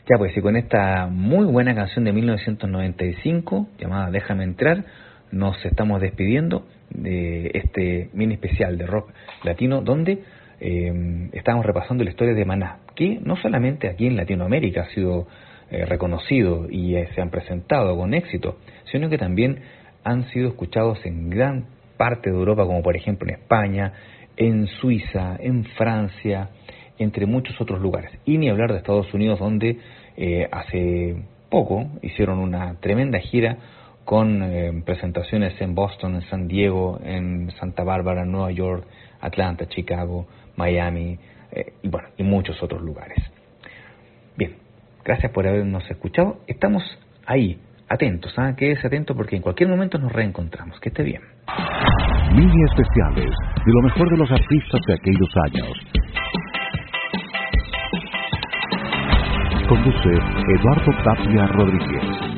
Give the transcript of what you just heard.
Ya pues, y con esta muy buena canción de 1995, llamada Déjame entrar, nos estamos despidiendo de este mini especial de rock latino, donde estamos repasando la historia de Maná, que no solamente aquí en Latinoamérica ha sido reconocido y se han presentado con éxito, sino que también han sido escuchados en gran parte de Europa, como por ejemplo en España, en Suiza, en Francia, entre muchos otros lugares. Y ni hablar de Estados Unidos, donde hace poco hicieron una tremenda gira con presentaciones en Boston, en San Diego, en Santa Bárbara, Nueva York, Atlanta, Chicago, Miami, y muchos otros lugares. Bien, gracias por habernos escuchado. Estamos ahí, atentos, quédese atento porque en cualquier momento nos reencontramos. Que esté bien. Mini especiales de lo mejor de los artistas de aquellos años. Conduce Eduardo Tapia Rodríguez.